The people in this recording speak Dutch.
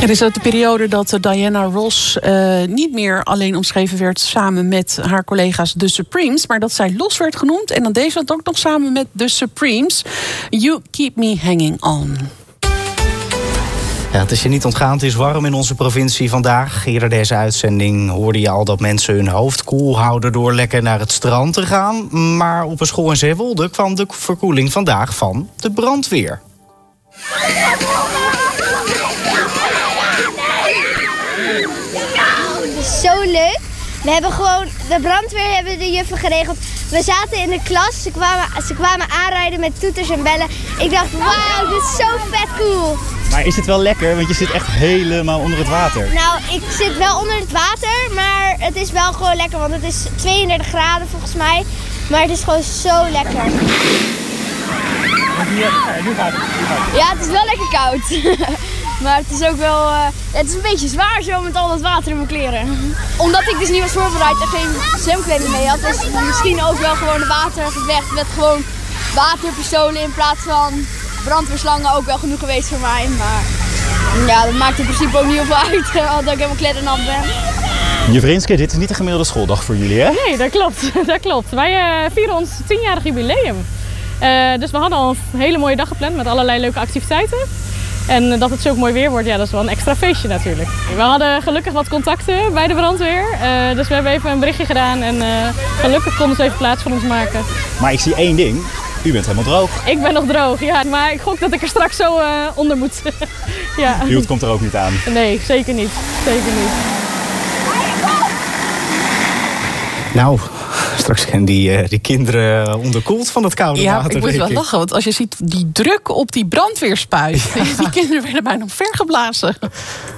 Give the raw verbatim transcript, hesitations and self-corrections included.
Het is uit de periode dat Diana Ross uh, niet meer alleen omschreven werd samen met haar collega's The Supremes, maar dat zij los werd genoemd. En dan deze had ook nog samen met The Supremes. You Keep Me Hanging On. Ja, het is je niet ontgaan, het is warm in onze provincie vandaag. Eerder deze uitzending hoorde je al dat mensen hun hoofd koel houden door lekker naar het strand te gaan. Maar op een school in Zeewolde kwam de verkoeling vandaag van de brandweer. Zo leuk. We hebben gewoon, de brandweer hebben de juffen geregeld. We zaten in de klas, ze kwamen, ze kwamen aanrijden met toeters en bellen. Ik dacht, wauw, dit is zo vet cool. Maar is het wel lekker? Want je zit echt helemaal onder het water. Nou, ik zit wel onder het water, maar het is wel gewoon lekker. Want het is tweeëndertig graden volgens mij. Maar het is gewoon zo lekker. Ja, het is wel lekker koud. Maar het is ook wel, uh, het is een beetje zwaar zo met al dat water in mijn kleren. Omdat ik dus niet was voorbereid en geen zwemkleding mee had, was misschien ook wel gewoon de watergevecht met gewoon waterpistolen in plaats van brandweerslangen ook wel genoeg geweest voor mij. Maar ja, dat maakt in principe ook niet heel veel uit, dat ik helemaal kletternat ben. Juf Rinske, dit is niet een gemiddelde schooldag voor jullie, hè? Nee, dat klopt. Dat klopt. Wij uh, vieren ons tienjarig jubileum. Uh, dus we hadden al een hele mooie dag gepland met allerlei leuke activiteiten. En dat het zo mooi weer wordt, ja, dat is wel een extra feestje natuurlijk. We hadden gelukkig wat contacten bij de brandweer. Uh, dus we hebben even een berichtje gedaan en uh, gelukkig konden ze even plaats voor ons maken. Maar ik zie één ding. U bent helemaal droog. Ik ben nog droog, ja. Maar ik gok dat ik er straks zo uh, onder moet. Ja. Hield komt er ook niet aan. Nee, zeker niet. Zeker niet. Nou, straks zijn die, uh, die kinderen onderkoeld van het koude ja, water. Ja, ik moet wel lachen, want als je ziet die druk op die brandweerspuit. Ja. Die kinderen werden bijna omvergeblazen.